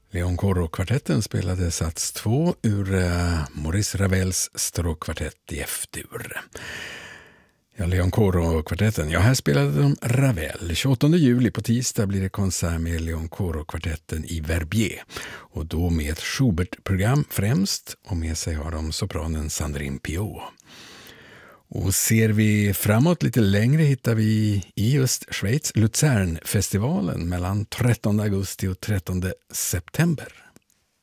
Leon Coro-kvartetten spelade sats 2 ur Maurice Ravels stråkkvartett i F-dur. Ja, Leon Coro-kvartetten. Ja, här spelade de Ravel. 28 juli på tisdag blir det konsert med Leon Coro-kvartetten i Verbier. Och då med ett Schubert-program främst. Och med sig har de sopranen Sandrine Piot. Och ser vi framåt lite längre hittar vi i just Schweiz Luzernfestivalen mellan 13 augusti och 13 september.